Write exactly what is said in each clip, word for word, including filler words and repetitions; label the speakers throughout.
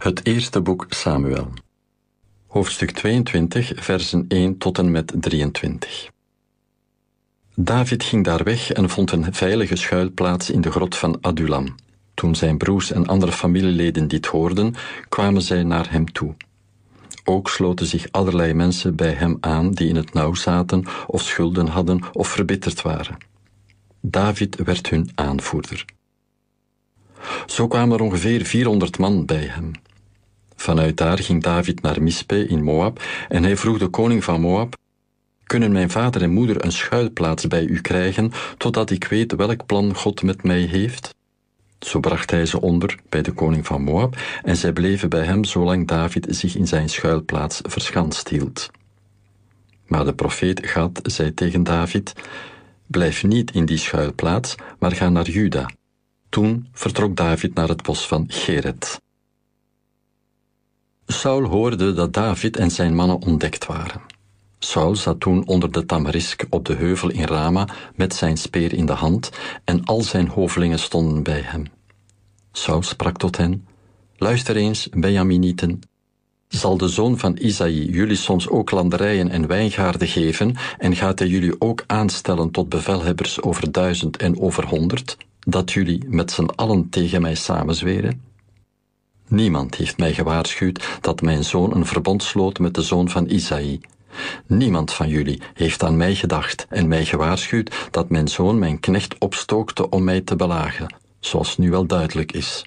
Speaker 1: Het eerste boek Samuel. Hoofdstuk tweeëntwintig, versen één tot en met drieëntwintig. David ging daar weg en vond een veilige schuilplaats in de grot van Adulam. Toen zijn broers en andere familieleden dit hoorden, kwamen zij naar hem toe. Ook sloten zich allerlei mensen bij hem aan die in het nauw zaten of schulden hadden of verbitterd waren. David werd hun aanvoerder. Zo kwamen er ongeveer vierhonderd man bij hem. Vanuit daar ging David naar Mispe in Moab en hij vroeg de koning van Moab: kunnen mijn vader en moeder een schuilplaats bij u krijgen, totdat ik weet welk plan God met mij heeft? Zo bracht hij ze onder bij de koning van Moab en zij bleven bij hem zolang David zich in zijn schuilplaats verschanst hield. Maar de profeet Gad zei tegen David: blijf niet in die schuilplaats, maar ga naar Juda. Toen vertrok David naar het bos van Geret. Saul hoorde dat David en zijn mannen ontdekt waren. Saul zat toen onder de tamarisk op de heuvel in Rama met zijn speer in de hand en al zijn hovelingen stonden bij hem. Saul sprak tot hen: luister eens, Benjaminieten. Zal de zoon van Isaï jullie soms ook landerijen en wijngaarden geven en gaat hij jullie ook aanstellen tot bevelhebbers over duizend en over honderd, dat jullie met z'n allen tegen mij samenzweren? Niemand heeft mij gewaarschuwd dat mijn zoon een verbond sloot met de zoon van Isaï. Niemand van jullie heeft aan mij gedacht en mij gewaarschuwd dat mijn zoon mijn knecht opstookte om mij te belagen, zoals nu wel duidelijk is.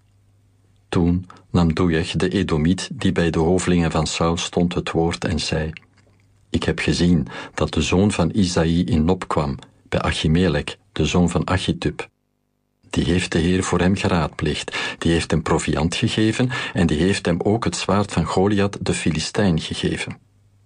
Speaker 1: Toen nam Doeg de Edomiet, die bij de hovelingen van Saul stond, het woord en zei: ik heb gezien dat de zoon van Isaï in Nob kwam, bij Achimelech, de zoon van Achitub. Die heeft de Heer voor hem geraadpleegd, die heeft hem proviand gegeven en die heeft hem ook het zwaard van Goliath de Filistijn gegeven.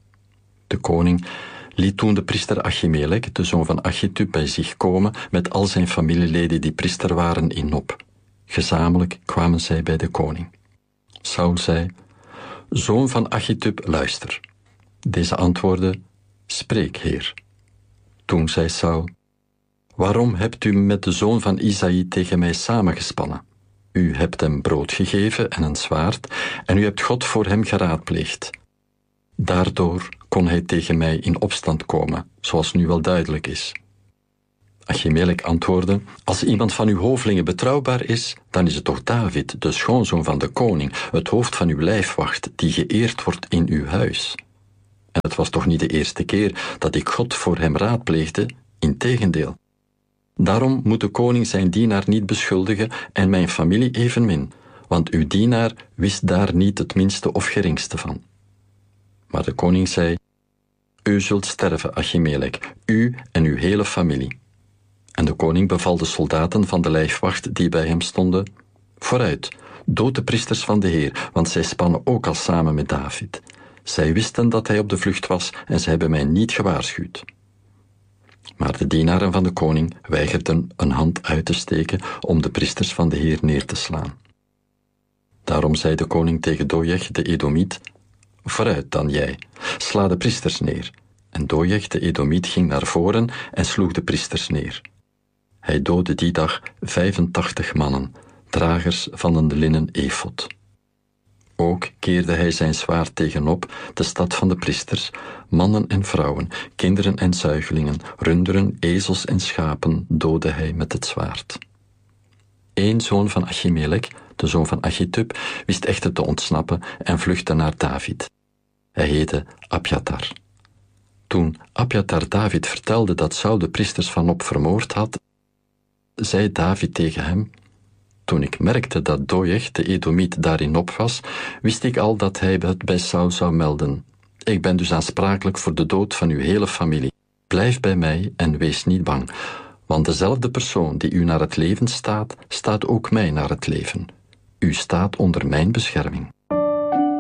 Speaker 1: De koning liet toen de priester Achimelech, de zoon van Achitub, bij zich komen met al zijn familieleden die priester waren in Nob. Gezamenlijk kwamen zij bij de koning. Saul zei: zoon van Achitub, luister. Deze antwoordde: spreek, heer. Toen zei Saul: waarom hebt u met de zoon van Isaï tegen mij samengespannen? U hebt hem brood gegeven en een zwaard, en u hebt God voor hem geraadpleegd. Daardoor kon hij tegen mij in opstand komen, zoals nu wel duidelijk is. Achimelech antwoordde: als iemand van uw hovelingen betrouwbaar is, dan is het toch David, de schoonzoon van de koning, het hoofd van uw lijfwacht, die geëerd wordt in uw huis. En het was toch niet de eerste keer dat ik God voor hem raadpleegde, integendeel. Daarom moet de koning zijn dienaar niet beschuldigen en mijn familie evenmin, want uw dienaar wist daar niet het minste of geringste van. Maar de koning zei: u zult sterven, Achimelech, u en uw hele familie. En de koning beval de soldaten van de lijfwacht die bij hem stonden: vooruit, dood de priesters van de Heer, want zij spannen ook al samen met David. Zij wisten dat hij op de vlucht was en zij hebben mij niet gewaarschuwd. Maar de dienaren van de koning weigerden een hand uit te steken om de priesters van de Heer neer te slaan. Daarom zei de koning tegen Doeg de Edomiet: vooruit dan jij, sla de priesters neer. En Doeg de Edomiet ging naar voren en sloeg de priesters neer. Hij doodde die dag vijfentachtig mannen, dragers van een linnen efod. Ook keerde hij zijn zwaard tegenop, de stad van de priesters, mannen en vrouwen, kinderen en zuigelingen, runderen, ezels en schapen doodde hij met het zwaard. Eén zoon van Achimelech, de zoon van Achitub, wist echter te ontsnappen en vluchtte naar David. Hij heette Abjatar. Toen Abjatar David vertelde dat Saul de priesters van Nob vermoord had, zei David tegen hem: toen ik merkte dat Doeg de Edomiet daar in Nob was, wist ik al dat hij het bij Saul zou melden. Ik ben dus aansprakelijk voor de dood van uw hele familie. Blijf bij mij en wees niet bang, want dezelfde persoon die u naar het leven staat, staat ook mij naar het leven. U staat onder mijn bescherming.